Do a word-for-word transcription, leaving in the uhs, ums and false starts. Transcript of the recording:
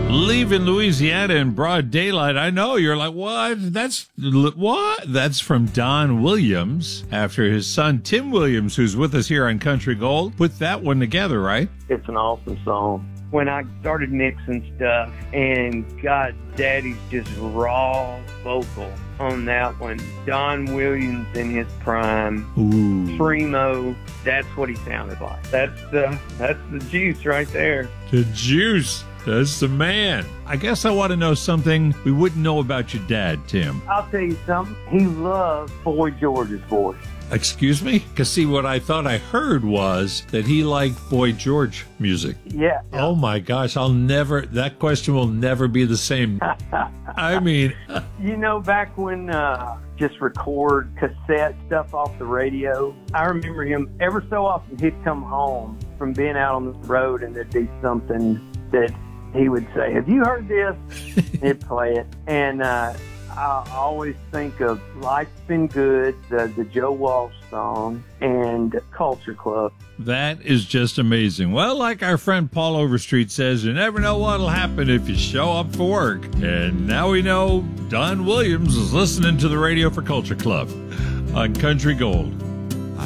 Leaving Louisiana in broad daylight. I know you're like, what? That's what? That's from Don Williams after his son Tim Williams, who's with us here on Country Gold, put that one together, right? It's an awesome song. When I started mixing stuff and got Daddy's just raw vocal on that one, Don Williams in his prime, Ooh. primo, that's what he sounded like. That's the that's the juice right there. The juice. That's the man. I guess I want to know something we wouldn't know about your dad, Tim. I'll tell you something. He loved Boy George's voice. Excuse me? Because see, what I thought I heard was that he liked Boy George music. Yeah. Oh my gosh, I'll never, that question will never be the same. I mean. You know, back when uh, just record cassette stuff off the radio, I remember him every so often he'd come home from being out on the road and there'd be something that he would say, have you heard this? He'd play it. And uh, I always think of Life's Been Good, the, the Joe Walsh song, and Culture Club. That is just amazing. Well, like our friend Paul Overstreet says, you never know what'll happen if you show up for work. And now we know Don Williams is listening to the radio for Culture Club on Country Gold.